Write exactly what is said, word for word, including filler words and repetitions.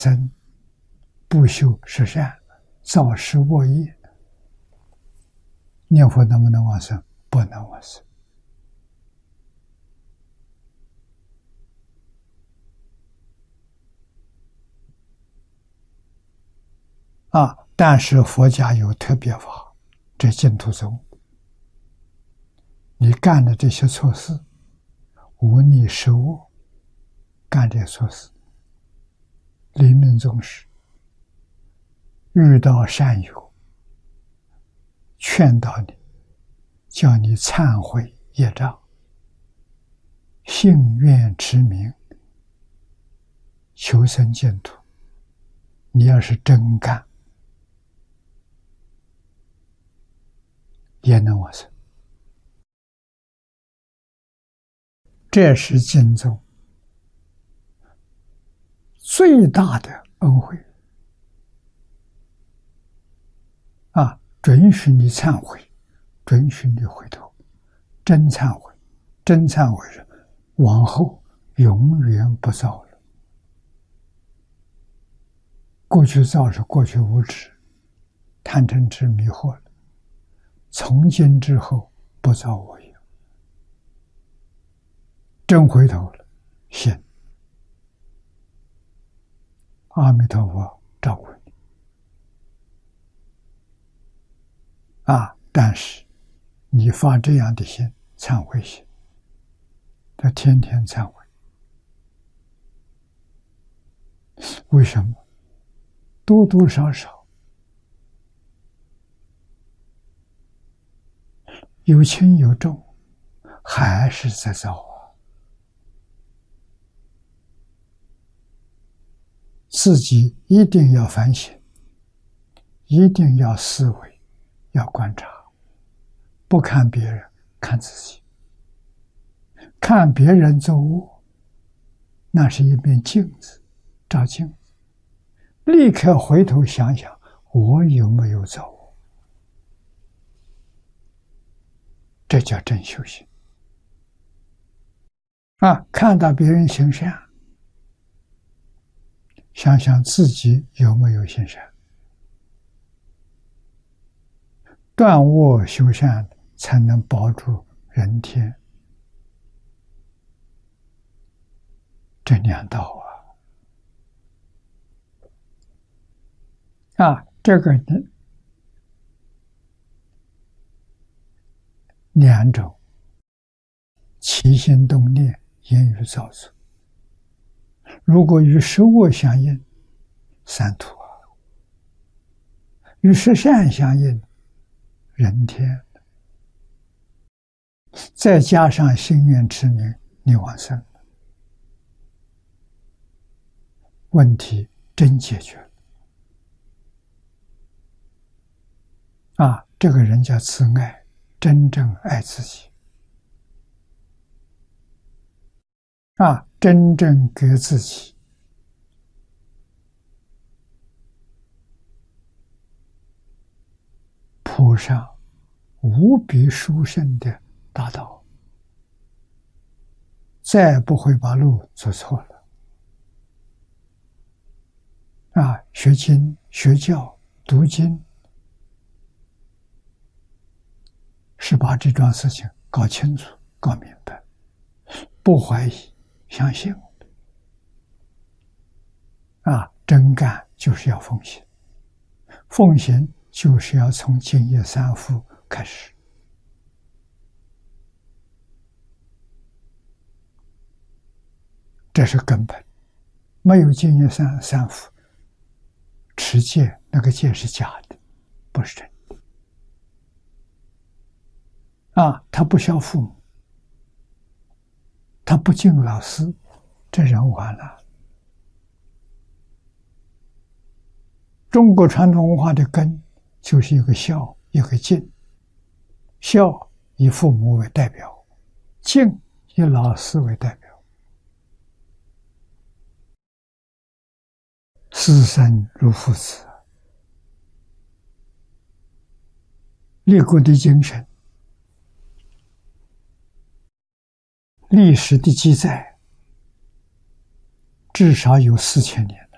僧不修十善，造十恶业，念佛能不能往生？不能往生。啊！但是佛家有特别法，这净土宗，你干的这些错事，无逆十恶，干这些错事，临命终时，遇到善友，劝导你，叫你忏悔业障，信愿持名，求生净土。你要是真干，也能往生。这是净宗最大的恩惠啊！准许你忏悔，准许你回头，真忏悔，真忏悔是往后永远不造了。过去造是过去无知，贪嗔痴迷惑了，从今之后不造恶业，真回头了，信阿弥陀佛照顾你啊！但是你发这样的心，忏悔心，他天天忏悔，为什么？多多少少有轻有重，还是在造啊！自己一定要反省，一定要思维，要观察，不看别人，看自己。看别人作恶，那是一面镜子，照镜子，立刻回头想想，我有没有造恶？这叫真修行啊！看到别人行善，想想自己有没有行善，断恶修善，才能保住人天这两道啊！啊，这个两种起心动念、言语造作，如果与十恶相应，三途啊；与十善相应，人天。再加上心愿持名，你往生了，问题真解决了啊！这个人叫慈爱，真正爱自己啊，真正给自己铺上无比殊胜的大道，再不会把路走错了啊！学经、学教、读经，是把这桩事情搞清楚、搞明白，不怀疑，相信啊！真干就是要奉行，奉行就是要从净业三福开始。这是根本，没有净业三三福，持戒那个戒是假的，不是真的啊！他不孝父母，他不敬老师，这人完了。中国传统文化的根就是一个孝，一个敬。孝以父母为代表，敬以老师为代表。师生如父子，立国的精神，历史的记载至少有四千年。